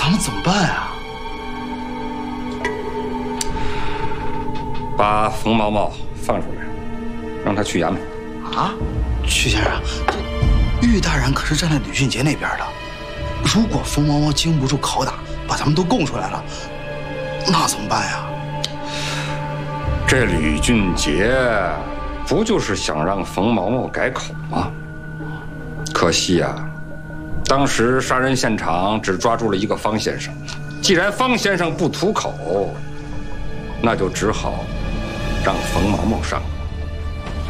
咱们怎么办啊？ 把冯毛毛放出来，让他去衙门。 啊，曲先生，这玉大人可是站在吕俊杰那边的。如果冯毛毛经不住拷打，把咱们都供出来了，那怎么办呀？ 这吕俊杰不就是想让冯毛毛改口吗？可惜呀，当时杀人现场只抓住了一个方先生，既然方先生不吐口，那就只好让冯毛毛上。